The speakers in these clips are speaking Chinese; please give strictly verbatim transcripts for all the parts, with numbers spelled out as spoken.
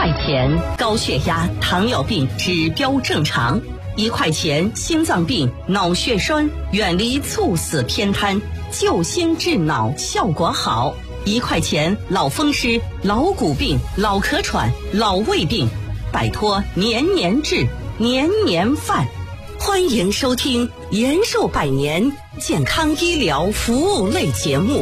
块钱高血压、糖尿病指标正常，一块钱心脏病、脑血栓远离猝死偏瘫，救心治脑效果好。一块钱老风湿、老骨病、老咳喘、老胃病，摆脱年年治、年年犯。欢迎收听延寿百年健康医疗服务类节目。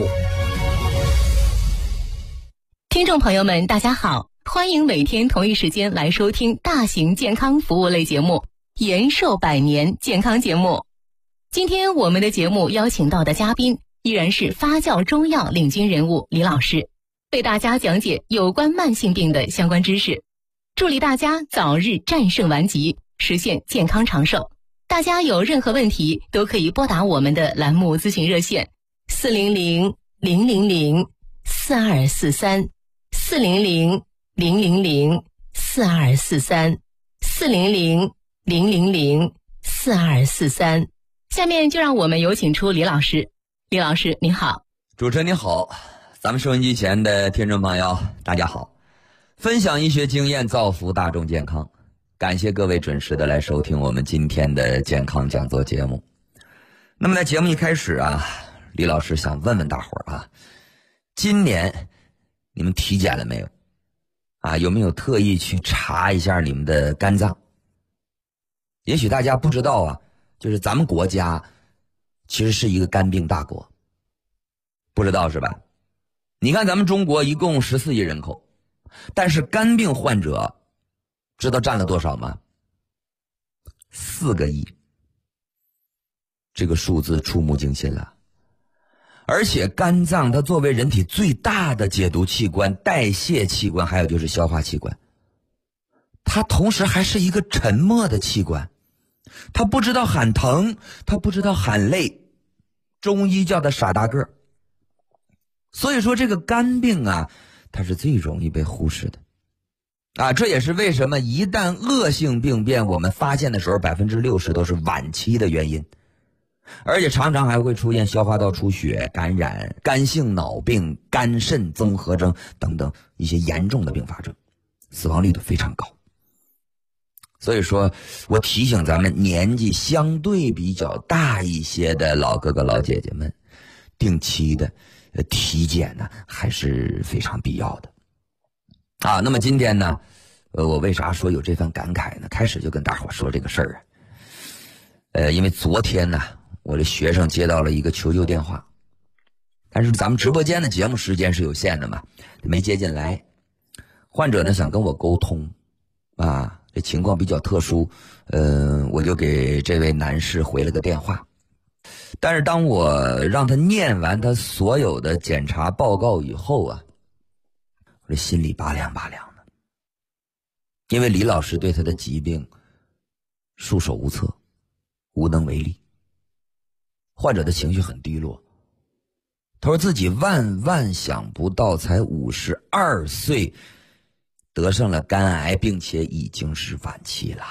听众朋友们，大家好，欢迎每天同一时间来收听大型健康服务类节目延寿百年健康节目。今天我们的节目邀请到的嘉宾依然是发酵中药领军人物李老师，为大家讲解有关慢性病的相关知识，助力大家早日战胜顽疾，实现健康长寿。大家有任何问题都可以拨打我们的栏目咨询热线四零零零零零四二四三四零零零零零四二四三四零零零零零四二四三。下面就让我们有请出李老师。李老师您好。 主持人您好，咱们收音机前的听众朋友大家好，分享医学经验，造福大众健康，感谢各位准时的来收听我们今天的健康讲座节目。那么在节目一开始啊，李老师想问问大伙儿啊，今年你们体检了没有啊？有没有特意去查一下你们的肝脏？也许大家不知道啊，就是咱们国家其实是一个肝病大国，不知道是吧？你看咱们中国一共十四亿人口，但是肝病患者知道占了多少吗？四个亿，这个数字触目惊心了。而且肝脏它作为人体最大的解毒器官、代谢器官，还有就是消化器官，它同时还是一个沉默的器官，它不知道喊疼，它不知道喊累，中医叫它傻大个儿。所以说这个肝病啊，它是最容易被忽视的啊，这也是为什么一旦恶性病变我们发现的时候，百分之六十都是晚期的原因，而且常常还会出现消化道出血、感染、肝性脑病、肝肾综合征等等一些严重的并发症，死亡率都非常高。所以说我提醒咱们年纪相对比较大一些的老哥哥老姐姐们，定期的体检呢还是非常必要的啊。那么今天呢，呃，我为啥说有这番感慨呢？开始就跟大伙说这个事儿啊，呃，因为昨天呢，我的学生接到了一个求救电话，但是咱们直播间的节目时间是有限的嘛，没接进来。患者呢想跟我沟通啊，这情况比较特殊，嗯、呃，我就给这位男士回了个电话。但是当我让他念完他所有的检查报告以后啊，我这心里拔凉拔凉的，因为李老师对他的疾病束手无策，无能为力。患者的情绪很低落，他说自己万万想不到才五十二岁得上了肝癌，并且已经是晚期了。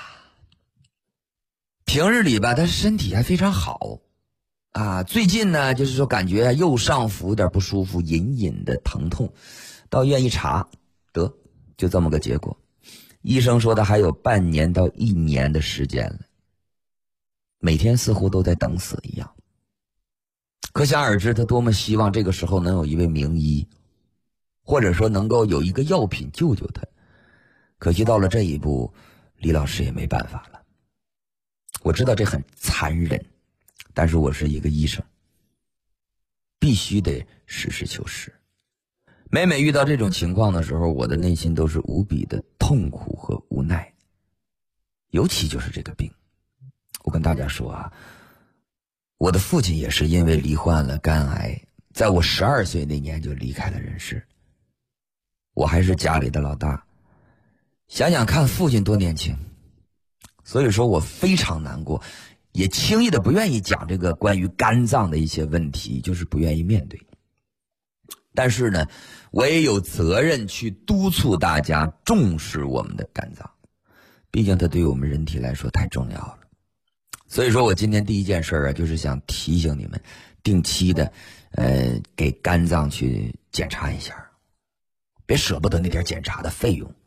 平日里吧他身体还非常好啊，最近呢就是说感觉右上腹有点不舒服，隐隐的疼痛，到医院一查，得就这么个结果。医生说他还有半年到一年的时间了，每天似乎都在等死一样。可想而知他多么希望这个时候能有一位名医，或者说能够有一个药品救救他。可惜到了这一步，李老师也没办法了。我知道这很残忍，但是我是一个医生，必须得实事求是。每每遇到这种情况的时候，我的内心都是无比的痛苦和无奈。尤其就是这个病，我跟大家说啊，我的父亲也是因为罹患了肝癌，在我十二岁那年就离开了人世。我还是家里的老大，想想看父亲多年轻，所以说我非常难过，也轻易的不愿意讲这个关于肝脏的一些问题，就是不愿意面对。但是呢，我也有责任去督促大家重视我们的肝脏，毕竟它对我们人体来说太重要了。所以说我今天第一件事啊，就是想提醒你们，定期的，呃，给肝脏去检查一下，别舍不得那点检查的费用